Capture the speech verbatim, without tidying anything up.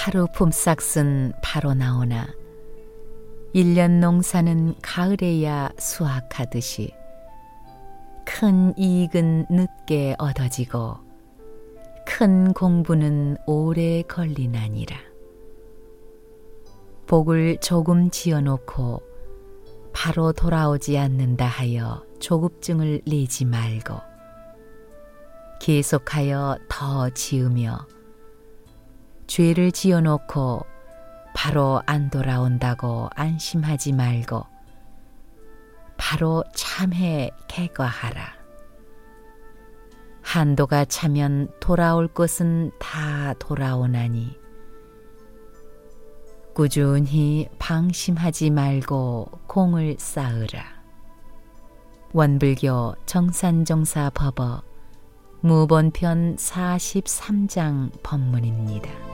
하루 품삯은 바로 나오나 일 년 농사는 가을에야 수확하듯이 큰 이익은 늦게 얻어지고 큰 공부는 오래 걸리나니라. 복을 조금 지어놓고 바로 돌아오지 않는다 하여 조급증을 내지 말고 계속하여 더 지으며 죄를 지어놓고 바로 안 돌아온다고 안심하지 말고 바로 참해 개과하라. 한도가 차면 돌아올 것은 다 돌아오나니 꾸준히 방심하지 말고 공을 쌓으라. 원불교 정산정사 법어 무본편 사십삼 장 법문입니다.